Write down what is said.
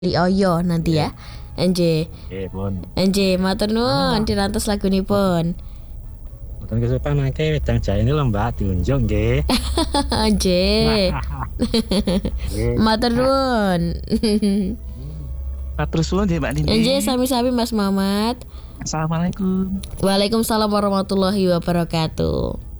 Li Oyo nanti ya. NJ. Pun. NJ matur nuwun dirantos lagunipun. Mboten kesupen mangke wedang jahe ini lho Mbak diunjuk nggih. NJ. Matur nuwun. Matur suwun nggih Mbak Nini. NJ sami-sami Mas Mamat. Assalamualaikum. Waalaikumsalam warahmatullahi wabarakatuh.